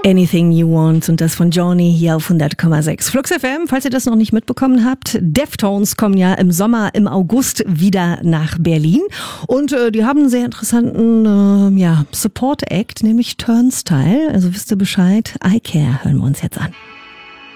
Anything You Want und das von Johnny hier auf 100,6. Flux FM, falls ihr das noch nicht mitbekommen habt, Deftones kommen ja im Sommer, im August wieder nach Berlin und die haben einen sehr interessanten Support-Act, nämlich Turnstile. Also wisst ihr Bescheid, I Care hören wir uns jetzt an.